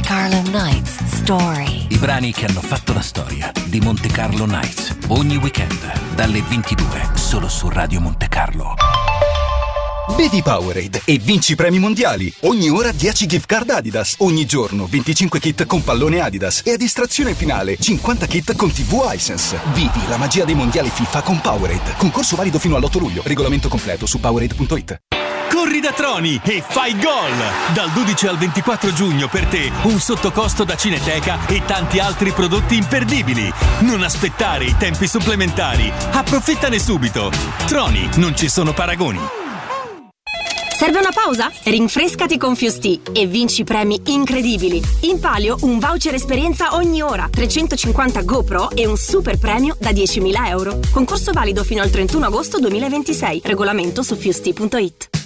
Carlo Nights Story. I brani che hanno fatto la storia di Monte Carlo Nights. Ogni weekend dalle 22 solo su Radio Monte Carlo. Bevi Powerade e vinci premi mondiali. Ogni ora 10 gift card Adidas. Ogni giorno 25 kit con pallone Adidas. E a distrazione finale 50 kit con TV Hisense. Vivi la magia dei mondiali FIFA con Powerade. Concorso valido fino all'8 luglio. Regolamento completo su Powerade.it. Corri da Troni e fai gol! Dal 12 al 24 giugno per te un sottocosto da Cineteca e tanti altri prodotti imperdibili. Non aspettare i tempi supplementari. Approfittane subito. Troni, non ci sono paragoni. Serve una pausa? Rinfrescati con Fusti e vinci premi incredibili. In palio un voucher esperienza ogni ora, 350 GoPro e un super premio da 10.000 euro. Concorso valido fino al 31 agosto 2026. Regolamento su Fusti.it.